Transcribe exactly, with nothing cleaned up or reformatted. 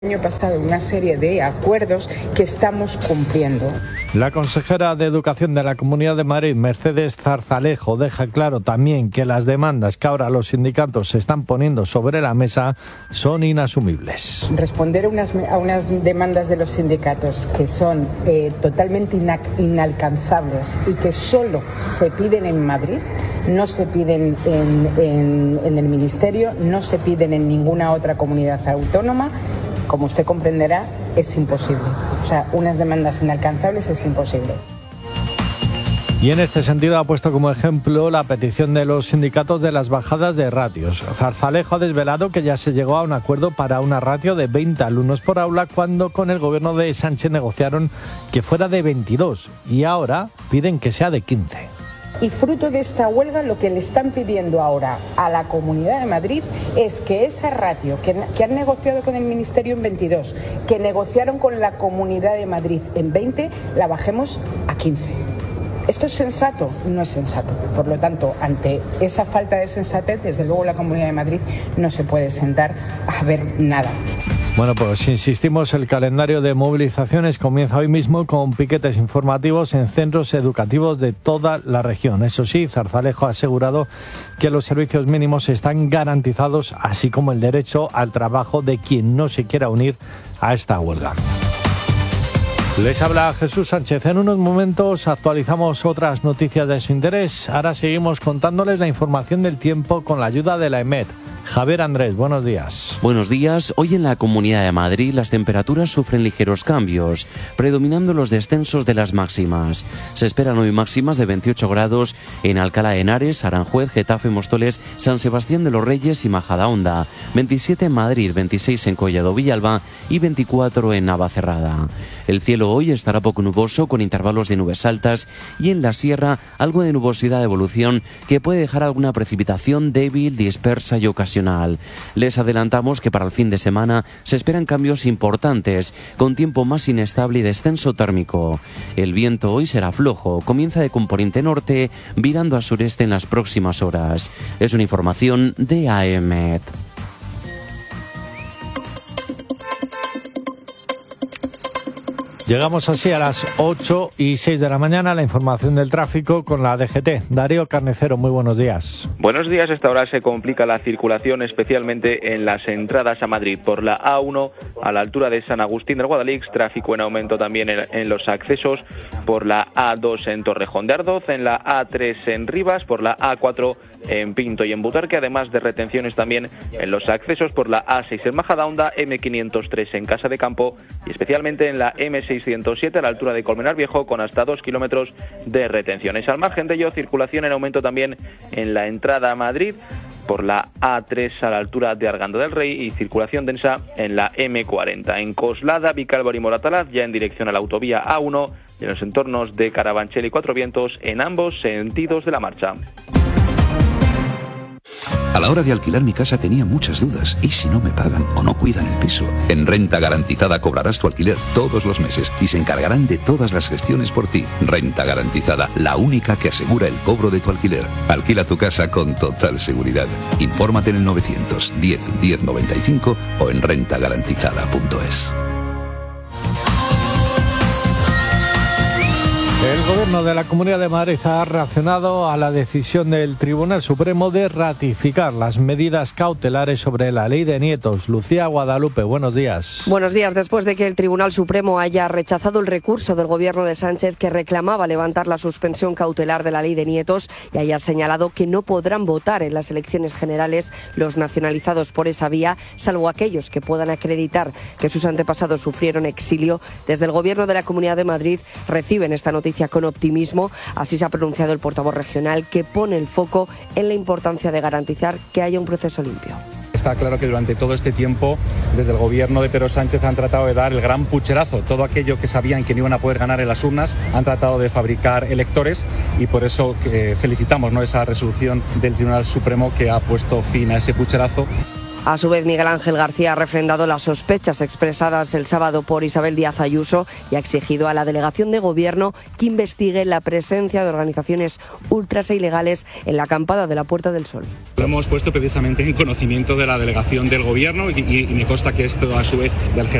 El año pasado una serie de acuerdos que estamos cumpliendo. La consejera de Educación de la Comunidad de Madrid, Mercedes Zarzalejo, deja claro también que las demandas que ahora los sindicatos se están poniendo sobre la mesa son inasumibles. Responder a unas, a unas demandas de los sindicatos que son eh, totalmente ina- inalcanzables y que solo se piden en Madrid, no se piden en, en, en el Ministerio, no se piden en ninguna otra comunidad autónoma. Como usted comprenderá, es imposible. O sea, unas demandas inalcanzables es imposible. Y en este sentido ha puesto como ejemplo la petición de los sindicatos de las bajadas de ratios. Zarzalejo ha desvelado que ya se llegó a un acuerdo para una ratio de veinte alumnos por aula cuando con el gobierno de Sánchez negociaron que fuera de veintidós y ahora piden que sea de quince. Y fruto de esta huelga, lo que le están pidiendo ahora a la Comunidad de Madrid es que esa ratio que, que han negociado con el Ministerio en veintidós, que negociaron con la Comunidad de Madrid en veinte, la bajemos a quince. ¿Esto es sensato? No es sensato. Por lo tanto, ante esa falta de sensatez, desde luego la Comunidad de Madrid no se puede sentar a ver nada. Bueno, pues insistimos, el calendario de movilizaciones comienza hoy mismo con piquetes informativos en centros educativos de toda la región. Eso sí, Zarzalejo ha asegurado que los servicios mínimos están garantizados, así como el derecho al trabajo de quien no se quiera unir a esta huelga. Les habla Jesús Sánchez. En unos momentos actualizamos otras noticias de su interés. Ahora seguimos contándoles la información del tiempo con la ayuda de la EMET. Javier Andrés, buenos días. Buenos días. Hoy en la Comunidad de Madrid las temperaturas sufren ligeros cambios, predominando los descensos de las máximas. Se esperan hoy máximas de veintiocho grados en Alcalá de Henares, Aranjuez, Getafe, Móstoles, San Sebastián de los Reyes y Majadahonda, veintisiete en Madrid, veintiséis en Collado Villalba y veinticuatro en Navacerrada. El cielo hoy estará poco nuboso con intervalos de nubes altas y en la sierra algo de nubosidad de evolución que puede dejar alguna precipitación débil, dispersa y ocasional. Les adelantamos que para el fin de semana se esperan cambios importantes, con tiempo más inestable y descenso térmico. El viento hoy será flojo, comienza de componente norte, virando a sureste en las próximas horas. Es una información de A E M E T. Llegamos así a las ocho y seis de la mañana, la información del tráfico con la D G T. Darío Carnicero, muy buenos días. Buenos días. Esta hora se complica la circulación, especialmente en las entradas a Madrid. Por la A uno, a la altura de San Agustín del Guadalix, tráfico en aumento también en, en los accesos. Por la A dos en Torrejón de Ardoz, en la A tres en Rivas, por la A cuatro en Pinto y en Butarque, además de retenciones también en los accesos por la A seis en Majadahonda, eme quinientos tres en Casa de Campo y especialmente en la eme seiscientos siete a la altura de Colmenar Viejo con hasta dos kilómetros de retenciones. Al margen de ello, circulación en aumento también en la entrada a Madrid por la A tres a la altura de Arganda del Rey y circulación densa en la eme cuarenta. En Coslada, Vicálvaro y Moratalaz, ya en dirección a la autovía A uno y en los entornos de Carabanchel y Cuatro Vientos en ambos sentidos de la marcha. A la hora de alquilar mi casa tenía muchas dudas. ¿Y si no me pagan o no cuidan el piso? En Renta Garantizada cobrarás tu alquiler todos los meses y se encargarán de todas las gestiones por ti. Renta Garantizada, la única que asegura el cobro de tu alquiler. Alquila tu casa con total seguridad. Infórmate en el novecientos diez diez noventa y cinco o en renta garantizada punto es. El Gobierno de la Comunidad de Madrid ha reaccionado a la decisión del Tribunal Supremo de ratificar las medidas cautelares sobre la ley de nietos. Lucía Guadalupe, buenos días. Buenos días. Después de que el Tribunal Supremo haya rechazado el recurso del Gobierno de Sánchez que reclamaba levantar la suspensión cautelar de la ley de nietos y haya señalado que no podrán votar en las elecciones generales los nacionalizados por esa vía, salvo aquellos que puedan acreditar que sus antepasados sufrieron exilio, desde el Gobierno de la Comunidad de Madrid reciben esta noticia con optimismo. Así se ha pronunciado el portavoz regional, que pone el foco en la importancia de garantizar que haya un proceso limpio. Está claro que durante todo este tiempo, desde el gobierno de Pedro Sánchez han tratado de dar el gran pucherazo. Todo aquello que sabían que no iban a poder ganar en las urnas, han tratado de fabricar electores y por eso eh, felicitamos, ¿no?, esa resolución del Tribunal Supremo que ha puesto fin a ese pucherazo. A su vez, Miguel Ángel García ha refrendado las sospechas expresadas el sábado por Isabel Díaz Ayuso y ha exigido a la delegación de gobierno que investigue la presencia de organizaciones ultras e ilegales en la acampada de la Puerta del Sol. Lo hemos puesto precisamente en conocimiento de la delegación del gobierno y, y, y me consta que esto a su vez del